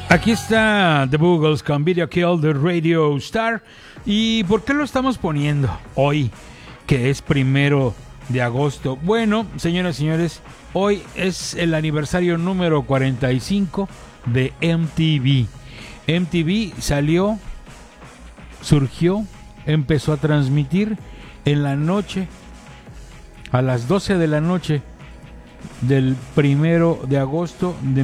Aquí está The Boogles con Video Kill the Radio Star. ¿Y por qué lo estamos poniendo hoy, que es 1 de agosto? Bueno, señoras y señores, hoy es el aniversario número 45 de MTV. MTV surgió, empezó a transmitir en la noche, a las 12 de la noche del 1 de agosto de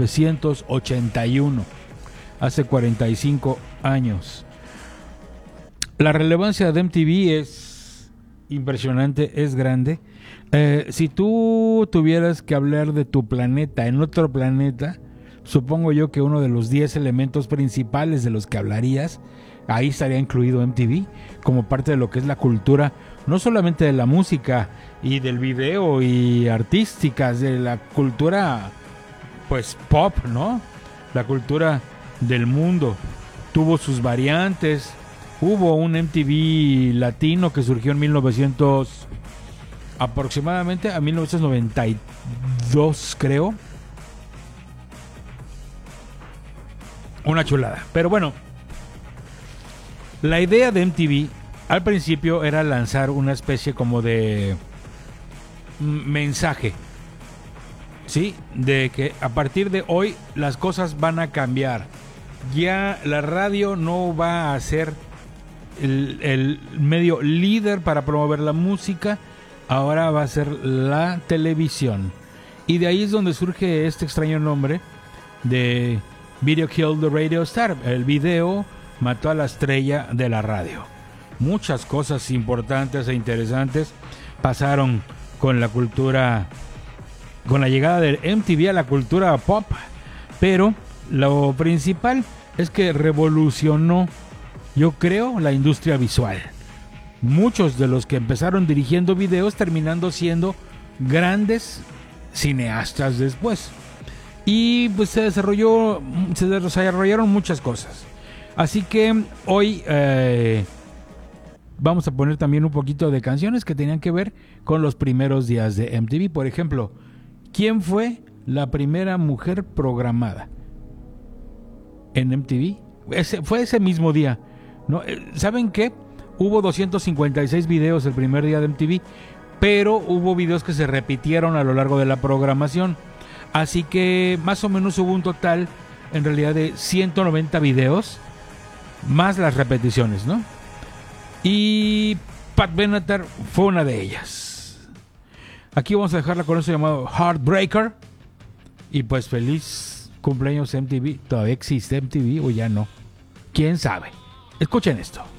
1981, hace 45 años. La relevancia de MTV es impresionante, es grande. Si tú tuvieras que hablar de tu planeta en otro planeta, supongo yo que uno de los 10 elementos principales de los que hablarías, ahí estaría incluido MTV, como parte de lo que es la cultura, no solamente de la música y del video y artísticas, de la cultura pues pop, ¿no? La cultura del mundo. Tuvo sus variantes. Hubo un MTV latino que surgió en aproximadamente a 1992, creo. Una chulada. Pero bueno, la idea de MTV al principio era lanzar una especie como de mensaje, ¿sí? De que a partir de hoy las cosas van a cambiar. Ya la radio no va a ser el medio líder para promover la música, ahora va a ser la televisión. Y de ahí es donde surge este extraño nombre de Video Kill the Radio Star. El video mató a la estrella de la radio. Muchas cosas importantes e interesantes pasaron con la cultura, con la llegada del MTV a la cultura pop, pero lo principal es que revolucionó, yo creo, la industria visual. Muchos de los que empezaron dirigiendo videos terminando siendo grandes cineastas después. Y pues se desarrollaron muchas cosas. Así que hoy vamos a poner también un poquito de canciones que tenían que ver con los primeros días de MTV. Por ejemplo, ¿quién fue la primera mujer programada en MTV? Fue ese mismo día, ¿no? ¿Saben qué? Hubo 256 videos el primer día de MTV, pero hubo videos que se repitieron a lo largo de la programación. Así que más o menos hubo un total, en realidad, de 190 videos, más las repeticiones, ¿no? Y Pat Benatar fue una de ellas. Aquí vamos a dejarla con eso llamado Heartbreaker. Y pues feliz cumpleaños MTV. ¿Todavía existe MTV o ya no? ¿Quién sabe? Escuchen esto.